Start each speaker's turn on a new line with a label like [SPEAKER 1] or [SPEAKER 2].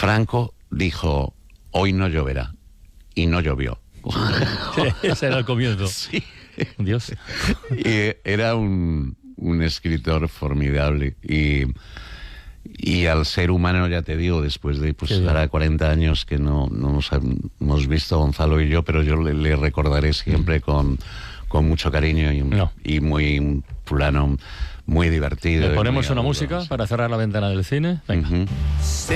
[SPEAKER 1] Franco dijo, hoy no lloverá, y no llovió.
[SPEAKER 2] Ese era el comienzo.
[SPEAKER 1] Sí.
[SPEAKER 2] Dios.
[SPEAKER 1] Y era un escritor formidable y al ser humano, ya te digo, después de ahora 40 años que no nos hemos visto Gonzalo y yo, pero yo le recordaré siempre con mucho cariño y muy un fulano muy divertido.
[SPEAKER 2] ¿Le ponemos una música para cerrar la ventana del cine? Venga.